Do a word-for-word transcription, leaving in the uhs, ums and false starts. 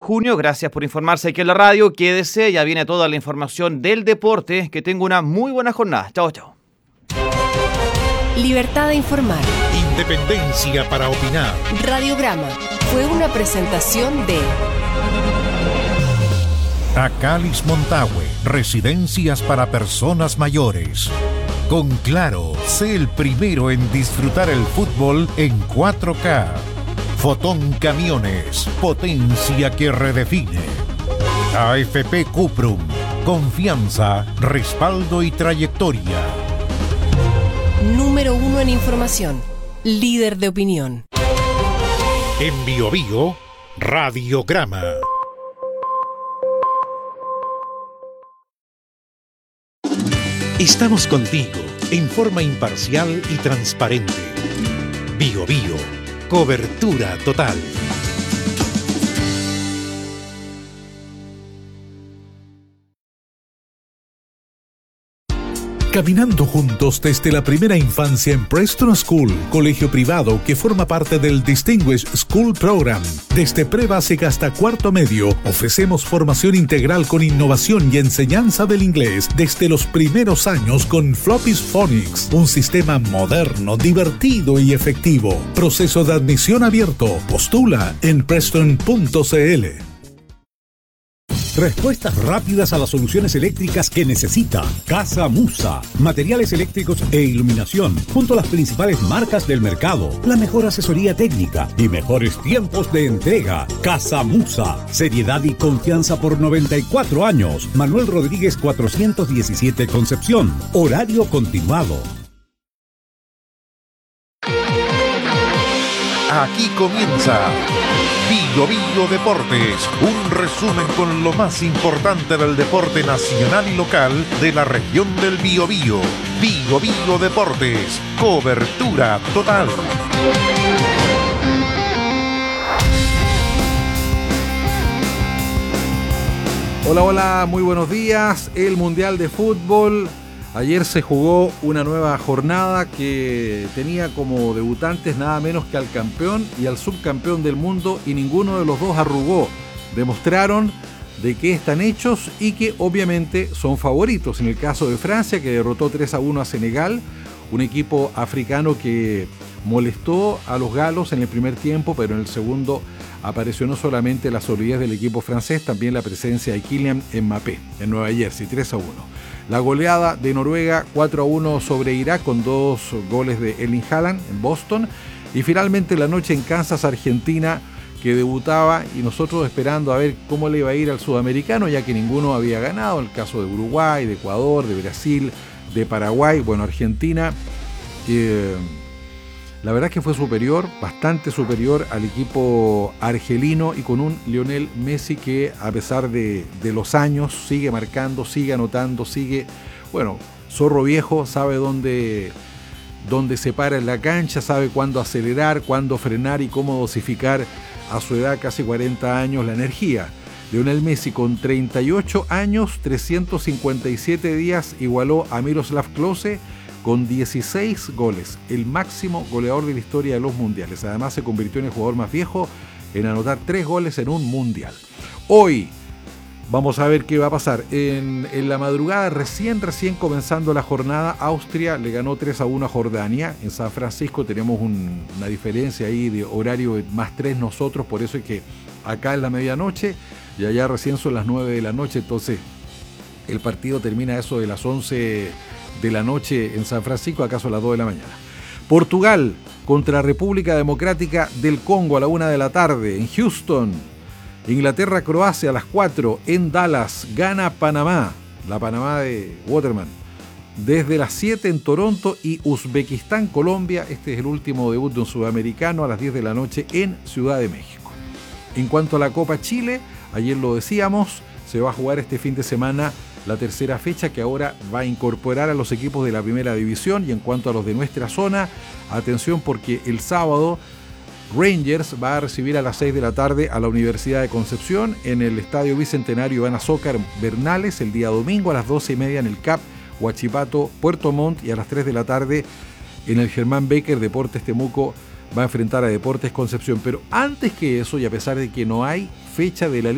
junio. Gracias por informarse aquí en la radio. Quédese, ya viene toda la información del deporte. Que tenga una muy buena jornada. Chao, chao. Libertad de informar. Independencia para opinar. Radiograma fue una presentación de Acalis Montague, residencias para personas mayores. Con Claro, sé el primero en disfrutar el fútbol en cuatro K. Fotón Camiones, potencia que redefine. A F P Cuprum, confianza, respaldo y trayectoria. Número uno en información, líder de opinión. En Bio Bio, Radiograma. Estamos contigo en forma imparcial y transparente. Bio Bio, cobertura total. Caminando juntos desde la primera infancia en Preston School, colegio privado que forma parte del Distinguished School Program. Desde pre-básica hasta cuarto medio, ofrecemos formación integral con innovación y enseñanza del inglés desde los primeros años con Floppy's Phonics, un sistema moderno, divertido y efectivo. Proceso de admisión abierto. Postula en preston punto c l. Respuestas rápidas a las soluciones eléctricas que necesita. Casa Musa. Materiales eléctricos e iluminación, junto a las principales marcas del mercado. La mejor asesoría técnica y mejores tiempos de entrega. Casa Musa. Seriedad y confianza por noventa y cuatro años. Manuel Rodríguez cuatrocientos diecisiete Concepción. Horario continuado. Aquí comienza Bio Bio Deportes, un resumen con lo más importante del deporte nacional y local de la región del Biobío. Bio Bio Deportes, cobertura total. Hola, hola, muy buenos días. El Mundial de Fútbol. Ayer se jugó una nueva jornada que tenía como debutantes nada menos que al campeón y al subcampeón del mundo, y ninguno de los dos arrugó. Demostraron de qué están hechos y que obviamente son favoritos. En el caso de Francia, que derrotó tres a uno a Senegal, un equipo africano que molestó a los galos en el primer tiempo, pero en el segundo apareció no solamente la solidez del equipo francés, también la presencia de Kylian Mbappé en Nueva Jersey, tres a uno. La goleada de Noruega cuatro a uno sobre Irak con dos goles de Erling Haaland en Boston. Y finalmente la noche en Kansas, Argentina, que debutaba, y nosotros esperando a ver cómo le iba a ir al sudamericano, ya que ninguno había ganado. El caso de Uruguay, de Ecuador, de Brasil, de Paraguay. Bueno, Argentina, eh, la verdad es que fue superior, bastante superior al equipo argelino, y con un Lionel Messi que, a pesar de, de los años, sigue marcando, sigue anotando, sigue, bueno, zorro viejo, sabe dónde, dónde se para en la cancha, sabe cuándo acelerar, cuándo frenar y cómo dosificar a su edad, casi cuarenta años, la energía. Lionel Messi, con treinta y ocho años, trescientos cincuenta y siete días, igualó a Miroslav Klose con dieciséis goles, el máximo goleador de la historia de los mundiales. Además, se convirtió en el jugador más viejo en anotar tres goles en un mundial. Hoy vamos a ver qué va a pasar. En, en la madrugada, recién, recién comenzando la jornada, Austria le ganó tres a uno a Jordania. En San Francisco tenemos un, una diferencia ahí de horario de más tres nosotros, por eso es que acá es la medianoche y allá recién son las nueve de la noche, entonces el partido termina eso de las once de la noche en San Francisco, acaso a las dos de la mañana. Portugal contra República Democrática del Congo a la una de la tarde en Houston. Inglaterra-Croacia a las cuatro en Dallas. Gana Panamá, la Panamá de Waterman. Desde las siete en Toronto. Y Uzbekistán-Colombia, este es el último debut de un sudamericano, a las diez de la noche en Ciudad de México. En cuanto a la Copa Chile, ayer lo decíamos, se va a jugar este fin de semana la tercera fecha, que ahora va a incorporar a los equipos de la primera división. Y en cuanto a los de nuestra zona, atención, porque el sábado Rangers va a recibir a las seis de la tarde a la Universidad de Concepción en el Estadio Bicentenario Iván Azócar Bernales. El día domingo a las doce y media en el C A P Huachipato Puerto Montt, y a las tres de la tarde en el Germán Becker Deportes Temuco va a enfrentar a Deportes Concepción. Pero antes que eso, y a pesar de que no hay fecha de la